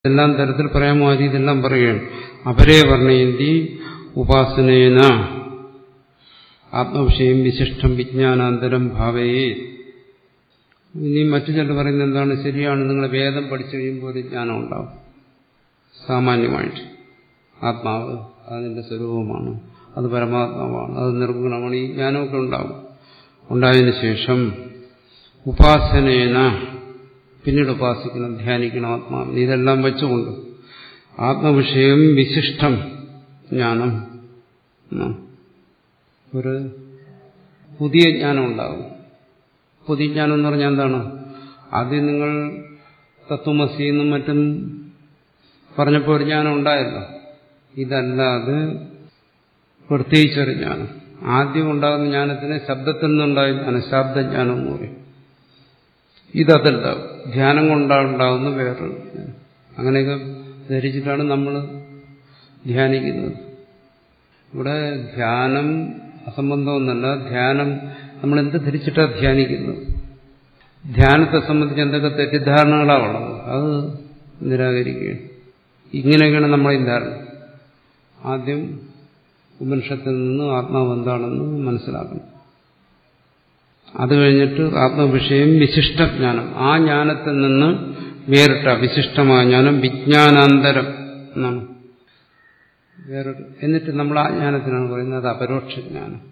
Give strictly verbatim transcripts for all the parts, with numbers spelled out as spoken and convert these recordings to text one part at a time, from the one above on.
എല്ലാം തരത്തിൽ പറയാമോ ആ ഇതെല്ലാം പറയുകയാണ്. അപരേ വർണ്ണയന്തി ഉപാസനേന ആത്മവിഷയം വിശിഷ്ടം വിജ്ഞാനാന്തരം ഭാവയേ. ഇനി മറ്റു ചിലർ പറയുന്നത് എന്താണ്? ശരിയാണ്, നിങ്ങൾ വേദം പഠിച്ചു കഴിയുമ്പോൾ ഒരു ജ്ഞാനം ഉണ്ടാവും. സാമാന്യമായിട്ട് ആത്മാവ് അതിന്റെ സ്വരൂപമാണ്, അത് പരമാത്മാവാണ്, അത് നിർഗുണമാണ്, ഈ ജ്ഞാനമൊക്കെ ഉണ്ടാവും. ഉണ്ടായതിനു ശേഷം ഉപാസനേന പിന്നീട് ഉപാസിക്കണം, ധ്യാനിക്കണം ആത്മാവിനെ. ഇതെല്ലാം വെച്ചുകൊണ്ട് ആത്മവിഷയം വിശിഷ്ടം ജ്ഞാനം, ഒരു പുതിയ ജ്ഞാനം ഉണ്ടാകും. പുതിയ ജ്ഞാനം എന്ന് പറഞ്ഞാൽ എന്താണ്? ആദ്യം നിങ്ങൾ തത്വമസി എന്നും മറ്റും പറഞ്ഞപ്പോൾ ഒരു ജ്ഞാനം ഉണ്ടായല്ലോ. ഇതല്ലാതെ പ്രത്യേകിച്ചൊരു ജ്ഞാനം. ആദ്യം ഉണ്ടാകുന്ന ജ്ഞാനത്തിന് ശബ്ദത്തിൽ നിന്നുണ്ടായ ജ്ഞാനം ശബ്ദജ്ഞാനം എന്ന് പറയും. ഇതല്ല, ധ്യാനം കൊണ്ടുണ്ടാകുന്ന വേറൊരു ജ്ഞാനം. അങ്ങനെയൊക്കെ ധരിച്ചിട്ടാണ് നമ്മൾ ധ്യാനിക്കുന്നത്. ഇവിടെ ധ്യാനം അസംബന്ധമൊന്നല്ല. ധ്യാനം നമ്മൾ എന്ത് ധരിച്ചിട്ടാണ് ധ്യാനിക്കുന്നത്? ധ്യാനത്തെ സംബന്ധിച്ച് എന്തൊക്കെ തെറ്റിദ്ധാരണകളാണ് ഉള്ളത്, അത് നിരാകരിക്കുകയാണ്. ഇങ്ങനെയൊക്കെയാണ് നമ്മളെ ധാരണ. ആദ്യം ഉപനിഷത്തിൽ നിന്ന് ആത്മാവ് എന്താണെന്ന് മനസ്സിലാക്കണം. അത് കഴിഞ്ഞിട്ട് ആത്മവിഷയം വിശിഷ്ടജ്ഞാനം, ആ ജ്ഞാനത്തിൽ നിന്ന് വേറിട്ട വിശിഷ്ടമായ ജ്ഞാനം വിജ്ഞാനാന്തരം എന്നാണ് വേറൊരു. എന്നിട്ട് നമ്മൾ ആ ജ്ഞാനത്തിനാണ് പറയുന്നത് അപരോക്ഷ ജ്ഞാനം.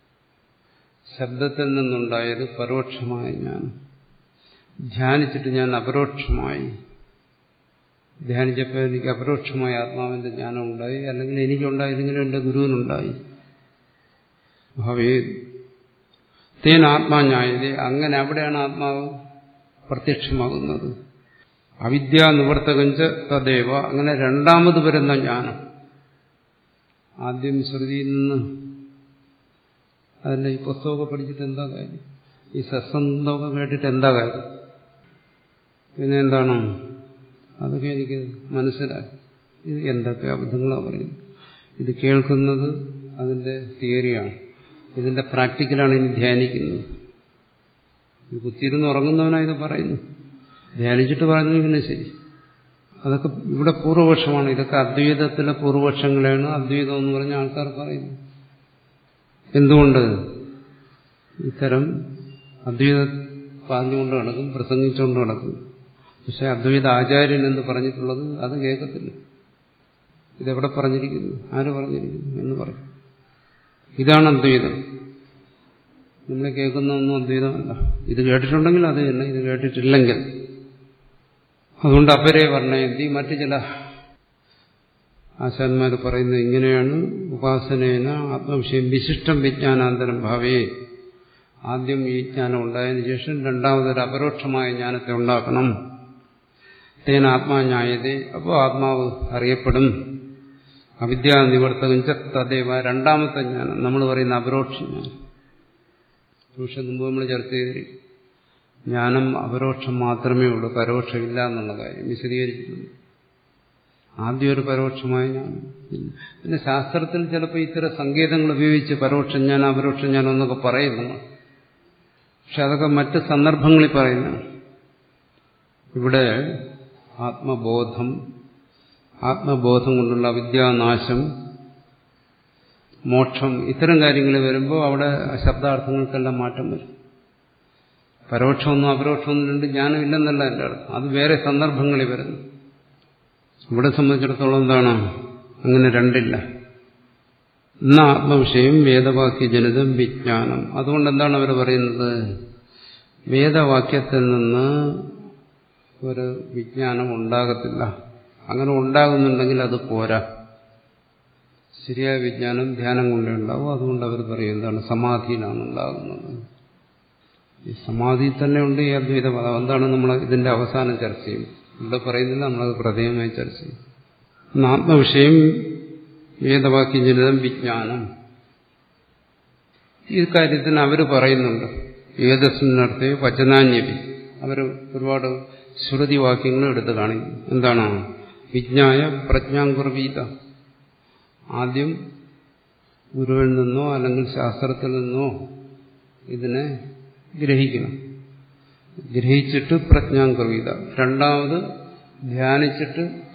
ശബ്ദത്തിൽ നിന്നുണ്ടായത് പരോക്ഷമായ ജ്ഞാനം. ധ്യാനിച്ചിട്ട് ഞാൻ അപരോക്ഷമായി ധ്യാനിച്ചപ്പോൾ എനിക്ക് അപരോക്ഷമായ ആത്മാവിന്റെ ജ്ഞാനം ഉണ്ടായി, അല്ലെങ്കിൽ എനിക്കുണ്ടായില്ലെങ്കിലും എന്റെ ഗുരുവിനുണ്ടായി. ഭാവേ തേൻ ആത്മാജ്ഞായതേ, അങ്ങനെ അവിടെയാണ് ആത്മാവ് പ്രത്യക്ഷമാകുന്നത്. അവിദ്യാ നിവർത്തകഞ്ച തദേവ, അങ്ങനെ രണ്ടാമത് വരുന്ന ജ്ഞാനം. ആദ്യം ശ്രുതിയിൽ നിന്ന് അതല്ല, ഈ പുസ്തകമൊക്കെ പഠിച്ചിട്ട് എന്താ കാര്യം? ഈ സത്സംഗമൊക്കെ കേട്ടിട്ട് എന്താ കാര്യം? പിന്നെ എന്താണ്? അതൊക്കെ എനിക്ക് മനസ്സിലായി. ഇത് എന്തൊക്കെ അബദ്ധങ്ങളാണ് പറയുന്നത്. ഇത് കേൾക്കുന്നത് അതിന്റെ തിയറിയാണ്, ഇതിന്റെ പ്രാക്ടിക്കലാണ് ഇനി ധ്യാനിക്കുന്നത്. ഇത് കുത്തിയിരുന്ന് ഉറങ്ങുന്നവനാണ് ഇത് പറയുന്നു. ധ്യാനിച്ചിട്ട് പറയുന്നത് പിന്നെ ശരി. അതൊക്കെ ഇവിടെ പൂർവപക്ഷമാണ്. ഇതൊക്കെ അദ്വൈതത്തിലെ പൂർവപക്ഷങ്ങളാണ് അദ്വൈതം എന്ന് പറഞ്ഞ ആൾക്കാർ പറയുന്നത്. എന്തുകൊണ്ട്? ഇത്തരം അദ്വൈതം പറഞ്ഞുകൊണ്ട് നടക്കും, പ്രസംഗിച്ചുകൊണ്ട് നടക്കും. പക്ഷെ അദ്വൈത ആചാര്യൻ എന്ന് പറഞ്ഞിട്ടുള്ളത് അത് കേൾക്കത്തില്ല. ഇതെവിടെ പറഞ്ഞിരിക്കുന്നു, ആര് പറഞ്ഞിരിക്കുന്നു എന്ന് പറയും. ഇതാണ് അദ്വൈതം. നമ്മളെ കേൾക്കുന്നതൊന്നും അദ്വൈതമല്ല. ഇത് കേട്ടിട്ടുണ്ടെങ്കിൽ അത് തന്നെ, ഇത് കേട്ടിട്ടില്ലെങ്കിൽ. അതുകൊണ്ട് അപരേ വർണ്ണയന്തി, മറ്റു ചില ആശാന്മാർ പറയുന്നത് ഇങ്ങനെയാണ്. ഉപാസനേന ആത്മവിഷയം വിശിഷ്ടം വിജ്ഞാനാന്തരം ഭാവേ. ആദ്യം ഈ ജ്ഞാനം ഉണ്ടായതിനു ശേഷം രണ്ടാമതൊരു അപരോക്ഷമായ ജ്ഞാനത്തെ ഉണ്ടാക്കണം. തേന ആത്മാജ്ഞായതേ, അപ്പോൾ ആത്മാവ് അറിയപ്പെടും. അവിദ്യാ നിവർത്തകം ച തദേവ, രണ്ടാമത്തെ ജ്ഞാനം നമ്മൾ പറയുന്ന അപരോക്ഷ ജ്ഞാനം. പക്ഷെ മുമ്പ് നമ്മൾ ചർച്ച ചെയ്തിരിക്കും, ജ്ഞാനം അപരോക്ഷം മാത്രമേ ഉള്ളൂ, പരോക്ഷമില്ല എന്നുള്ള കാര്യം വിശദീകരിച്ചിട്ടുണ്ട്. ആദ്യം ഒരു പരോക്ഷമായ ജ്ഞാനം. പിന്നെ ശാസ്ത്രത്തിൽ ചിലപ്പോൾ ഇത്തരം സങ്കേതങ്ങൾ ഉപയോഗിച്ച് പരോക്ഷ ജ്ഞാനം അപരോക്ഷ ജ്ഞാനം എന്നൊക്കെ പറയുന്നു. പക്ഷെ അതൊക്കെ മറ്റ് സന്ദർഭങ്ങളിൽ പറയുന്നതാണ്. ഇവിടെ ആത്മബോധം, ആത്മബോധം കൊണ്ടുള്ള അവിദ്യാനാശം, മോക്ഷം, ഇത്തരം കാര്യങ്ങൾ വരുമ്പോൾ അവിടെ ശബ്ദാർത്ഥങ്ങൾക്കെല്ലാം മാറ്റം വരും. പരോക്ഷമൊന്നും അപരോക്ഷമൊന്നും രണ്ട് ജ്ഞാനമില്ലെന്നല്ല എൻ്റെ അർത്ഥം. അത് വേറെ സന്ദർഭങ്ങളിൽ വരുന്നു. ഇവിടെ സംബന്ധിച്ചിടത്തോളം എന്താണ്? അങ്ങനെ രണ്ടില്ല. എന്ന ആത്മവിഷയം വേദവാക്യജനിതം വിജ്ഞാനം. അതുകൊണ്ട് എന്താണ് അവർ പറയുന്നത്? വേദവാക്യത്തിൽ നിന്ന് ഒരു വിജ്ഞാനം ഉണ്ടാകത്തില്ല. അങ്ങനെ ഉണ്ടാകുന്നുണ്ടെങ്കിൽ അത് പോരാ. ശരിയായ വിജ്ഞാനം ധ്യാനം കൊണ്ടേ ഉണ്ടാവും. അതുകൊണ്ട് അവർ പറയും എന്താണ്? സമാധിയിലാണ് ഉണ്ടാകുന്നത്. ഈ സമാധി തന്നെ ഉണ്ട് ഈ അദ്വൈതവാദം. എന്താണ് നമ്മൾ ഇതിന്റെ അവസാനം ചർച്ച ചെയ്യും. ഇവിടെ പറയുന്നില്ല, നമ്മളത് പ്രത്യേകമായി ചർച്ച ചെയ്യും. ആത്മവിഷയം വേദവാക്യജനിതം വിജ്ഞാനം. ഈ കാര്യത്തിന് അവർ പറയുന്നുണ്ട്. ഏതസ്മിന്നർത്ഥേ വചനാന്യപി. അവർ ഒരുപാട് ശ്രുതിവാക്യങ്ങൾ എടുത്ത് കാണിക്കും. എന്താണ്? വിജ്ഞായ പ്രജ്ഞാംകുർവീത. ആദ്യം ഗുരുവിൽ നിന്നോ അല്ലെങ്കിൽ ശാസ്ത്രത്തിൽ നിന്നോ ഇതിനെ ഗ്രഹിക്കണം. ഗ്രഹിച്ചിട്ട് പ്രജ്ഞാംകുർവീത. രണ്ടാമത് ധ്യാനിച്ചിട്ട്